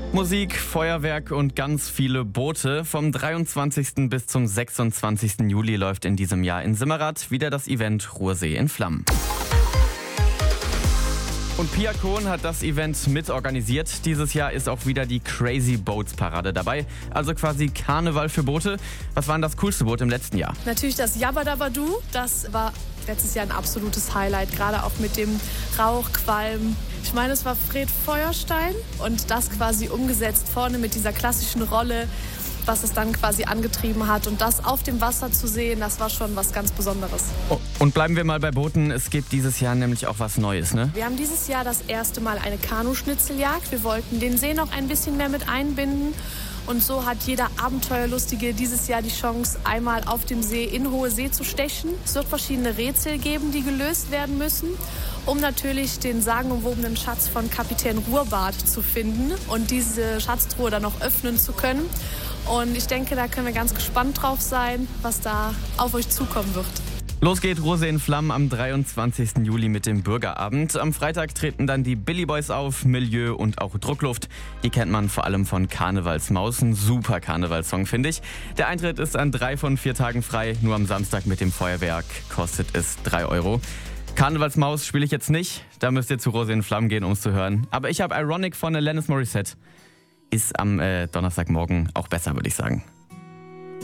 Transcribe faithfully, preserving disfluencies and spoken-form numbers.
Musik, Feuerwerk und ganz viele Boote. Vom dreiundzwanzigsten bis zum sechsundzwanzigsten Juli läuft in diesem Jahr in Simmerath wieder das Event Ruhrsee in Flammen. Und Pia Kohn hat das Event mitorganisiert. Dieses Jahr ist auch wieder die Crazy Boats Parade dabei. Also quasi Karneval für Boote. Was war denn das coolste Boot im letzten Jahr? Natürlich das Jabberdabadu. Das war letztes Jahr ein absolutes Highlight. Gerade auch mit dem Rauchqualm. Ich meine, es war Fred Feuerstein. Und das quasi umgesetzt vorne mit dieser klassischen Rolle, was es dann quasi angetrieben hat. Und das auf dem Wasser zu sehen, das war schon was ganz Besonderes. Oh, und bleiben wir mal bei Booten. Es gibt dieses Jahr nämlich auch was Neues, ne? Wir haben dieses Jahr das erste Mal eine Kanuschnitzeljagd. Wir wollten den See noch ein bisschen mehr mit einbinden. Und so hat jeder Abenteuerlustige dieses Jahr die Chance, einmal auf dem See in hohe See zu stechen. Es wird verschiedene Rätsel geben, die gelöst werden müssen, um natürlich den sagenumwobenen Schatz von Kapitän Ruhrbart zu finden und diese Schatztruhe dann noch öffnen zu können. Und ich denke, da können wir ganz gespannt drauf sein, was da auf euch zukommen wird. Los geht Ruhrsee in Flammen am dreiundzwanzigsten Juli mit dem Bürgerabend. Am Freitag treten dann die Billy Boys auf, Milieu und auch Druckluft. Die kennt man vor allem von Karnevalsmaus. Ein super Karnevalssong, finde ich. Der Eintritt ist an drei von vier Tagen frei. Nur am Samstag mit dem Feuerwerk kostet es drei Euro. Karnevalsmaus spiele ich jetzt nicht. Da müsst ihr zu Ruhrsee in Flammen gehen, um es zu hören. Aber ich habe Ironic von Alanis Morissette. Ist am äh, Donnerstagmorgen auch besser, würde ich sagen.